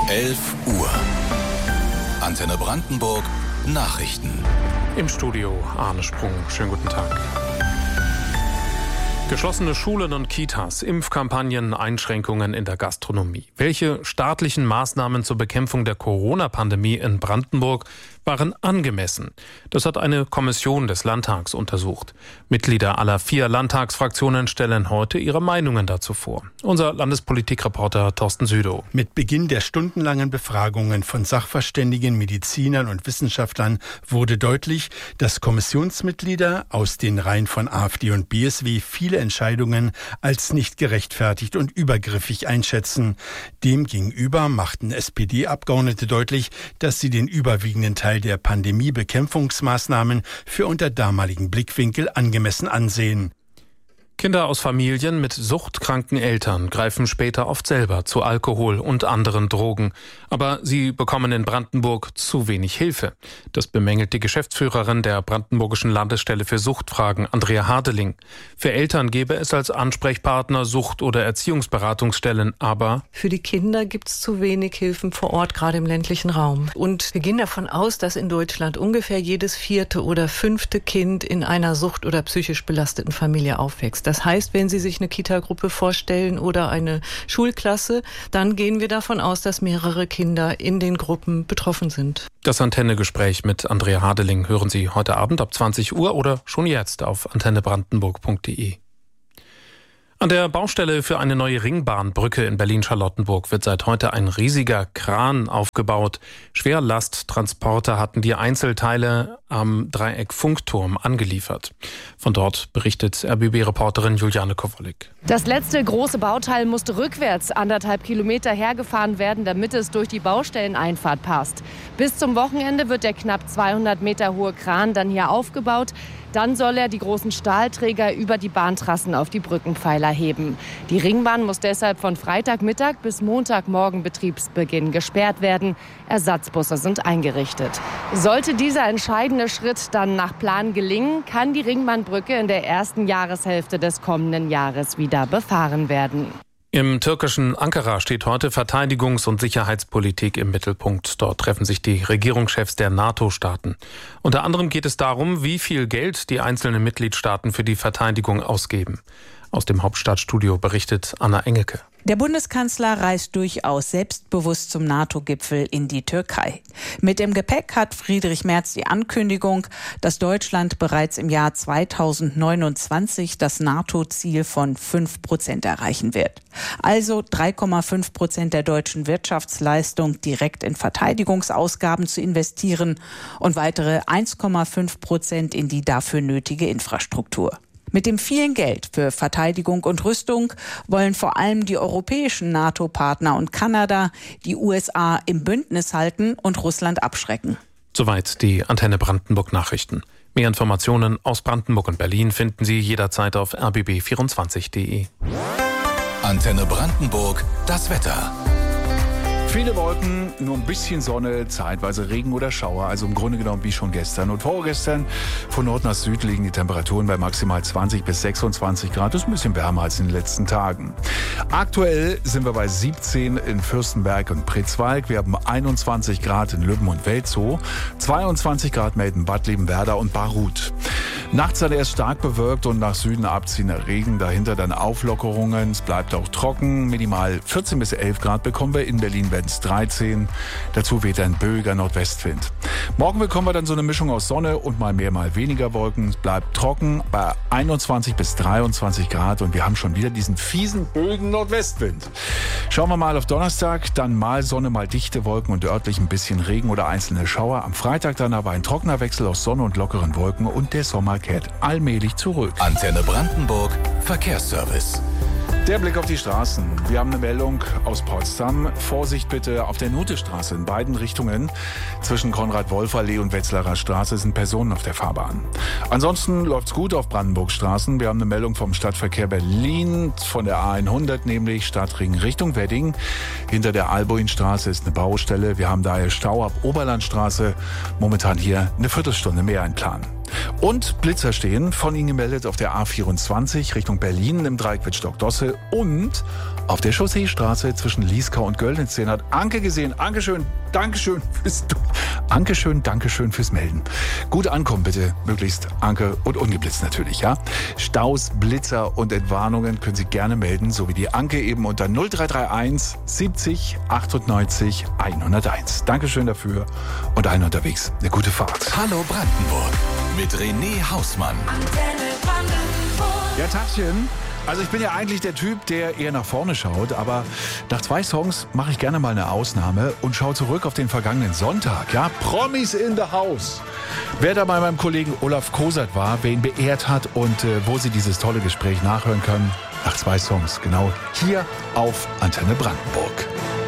11 Uhr. Antenne Brandenburg Nachrichten. Im Studio Arne Sprung. Schönen guten Tag. Geschlossene Schulen und Kitas, Impfkampagnen, Einschränkungen in der Gastronomie. Welche staatlichen Maßnahmen zur Bekämpfung der Corona-Pandemie in Brandenburg waren angemessen? Das hat eine Kommission des Landtags untersucht. Mitglieder aller 4 Landtagsfraktionen stellen heute ihre Meinungen dazu vor. Unser Landespolitikreporter Thorsten Südow. Mit Beginn der stundenlangen Befragungen von Sachverständigen, Medizinern und Wissenschaftlern wurde deutlich, dass Kommissionsmitglieder aus den Reihen von AfD und BSW viele Entscheidungen als nicht gerechtfertigt und übergriffig einschätzen. Demgegenüber machten SPD-Abgeordnete deutlich, dass sie den überwiegenden Teil der Pandemiebekämpfungsmaßnahmen für unter damaligen Blickwinkel angemessen ansehen. Kinder aus Familien mit suchtkranken Eltern greifen später oft selber zu Alkohol und anderen Drogen. Aber sie bekommen in Brandenburg zu wenig Hilfe. Das bemängelt die Geschäftsführerin der Brandenburgischen Landesstelle für Suchtfragen, Andrea Hadeling. Für Eltern gäbe es als Ansprechpartner Sucht- oder Erziehungsberatungsstellen, aber für die Kinder gibt es zu wenig Hilfen vor Ort, gerade im ländlichen Raum. Und wir gehen davon aus, dass in Deutschland ungefähr jedes 4. oder 5. Kind in einer sucht- oder psychisch belasteten Familie aufwächst. Das heißt, wenn Sie sich eine Kita-Gruppe vorstellen oder eine Schulklasse, dann gehen wir davon aus, dass mehrere Kinder in den Gruppen betroffen sind. Das Antenne-Gespräch mit Andrea Hadeling hören Sie heute Abend ab 20 Uhr oder schon jetzt auf antennebrandenburg.de. An der Baustelle für eine neue Ringbahnbrücke in Berlin-Charlottenburg wird seit heute ein riesiger Kran aufgebaut. Schwerlasttransporter hatten die Einzelteile am Dreieck-Funkturm angeliefert. Von dort berichtet RBB-Reporterin Juliane Kowalik. Das letzte große Bauteil musste rückwärts 1,5 Kilometer hergefahren werden, damit es durch die Baustelleneinfahrt passt. Bis zum Wochenende wird der knapp 200 Meter hohe Kran dann hier aufgebaut. Dann soll er die großen Stahlträger über die Bahntrassen auf die Brückenpfeiler heben. Die Ringbahn muss deshalb von Freitagmittag bis Montagmorgen Betriebsbeginn gesperrt werden. Ersatzbusse sind eingerichtet. Sollte dieser entscheidende Schritt dann nach Plan gelingen, kann die Ringbahnbrücke in der ersten Jahreshälfte des kommenden Jahres wieder befahren werden. Im türkischen Ankara steht heute Verteidigungs- und Sicherheitspolitik im Mittelpunkt. Dort treffen sich die Regierungschefs der NATO-Staaten. Unter anderem geht es darum, wie viel Geld die einzelnen Mitgliedstaaten für die Verteidigung ausgeben. Aus dem Hauptstadtstudio berichtet Anna Engelke. Der Bundeskanzler reist durchaus selbstbewusst zum NATO-Gipfel in die Türkei. Mit dem Gepäck hat Friedrich Merz die Ankündigung, dass Deutschland bereits im Jahr 2029 das NATO-Ziel von 5% erreichen wird. Also 3,5% der deutschen Wirtschaftsleistung direkt in Verteidigungsausgaben zu investieren und weitere 1,5% in die dafür nötige Infrastruktur. Mit dem vielen Geld für Verteidigung und Rüstung wollen vor allem die europäischen NATO-Partner und Kanada die USA im Bündnis halten und Russland abschrecken. Soweit die Antenne Brandenburg Nachrichten. Mehr Informationen aus Brandenburg und Berlin finden Sie jederzeit auf rbb24.de. Antenne Brandenburg, das Wetter. Viele Wolken, nur ein bisschen Sonne, zeitweise Regen oder Schauer, also im Grunde genommen wie schon gestern. Und vorgestern von Nord nach Süd liegen die Temperaturen bei maximal 20 bis 26 Grad. Das ist ein bisschen wärmer als in den letzten Tagen. Aktuell sind wir bei 17 in Fürstenberg und Pritzwalk. Wir haben 21 Grad in Lübben und Welzow, 22 Grad melden Bad Liebenwerda und Baruth. Nachts dann erst stark bewölkt und nach Süden abziehender Regen, dahinter dann Auflockerungen. Es bleibt auch trocken, minimal 14 bis 11 Grad bekommen wir. In Berlin werden es 13, dazu weht ein böiger Nordwestwind. Morgen bekommen wir dann so eine Mischung aus Sonne und mal mehr, mal weniger Wolken. Es bleibt trocken bei 21 bis 23 Grad und wir haben schon wieder diesen fiesen, böigen Nordwestwind. Schauen wir mal auf Donnerstag, dann mal Sonne, mal dichte Wolken und örtlich ein bisschen Regen oder einzelne Schauer. Am Freitag dann aber ein trockener Wechsel aus Sonne und lockeren Wolken und der Sommer kehrt allmählich zurück. Antenne Brandenburg, Verkehrsservice. Der Blick auf die Straßen. Wir haben eine Meldung aus Potsdam. Vorsicht bitte auf der Notestraße in beiden Richtungen. Zwischen Konrad-Wolf-Allee und Wetzlarer Straße sind Personen auf der Fahrbahn. Ansonsten läuft's gut auf Brandenburg-Straßen. Wir haben eine Meldung vom Stadtverkehr Berlin von der A100, nämlich Stadtring Richtung Wedding. Hinter der Albuinstraße ist eine Baustelle. Wir haben daher Stau ab Oberlandstraße. Momentan hier eine Viertelstunde mehr einplanen. Und Blitzer stehen, von Ihnen gemeldet, auf der A24 Richtung Berlin im Dreieck Wittstock-Dosse und auf der Chausseestraße zwischen Lieskau und Göllnitz. Den hat Anke gesehen. Dankeschön fürs Melden. Gut ankommen bitte, möglichst, Anke, und ungeblitzt natürlich, ja. Staus, Blitzer und Entwarnungen können Sie gerne melden, so wie die Anke eben unter 0331 70 98 101. Dankeschön dafür und allen unterwegs eine gute Fahrt. Hallo Brandenburg mit René Hausmann. Ja, Tachchen. Also ich bin ja eigentlich der Typ, der eher nach vorne schaut, aber nach 2 Songs mache ich gerne mal eine Ausnahme und schaue zurück auf den vergangenen Sonntag. Ja, Promis in the House. Wer da bei meinem Kollegen Olaf Kosert war, wer ihn beehrt hat und wo Sie dieses tolle Gespräch nachhören können, nach 2 Songs, genau hier auf Antenne Brandenburg.